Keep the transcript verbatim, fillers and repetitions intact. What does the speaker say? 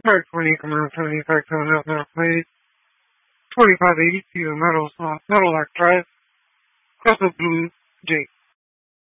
Part twenty, Command seventy-five coming up now, please. twenty-five eighty-two, metal, uh, metal arc drive, Crystal Blue J.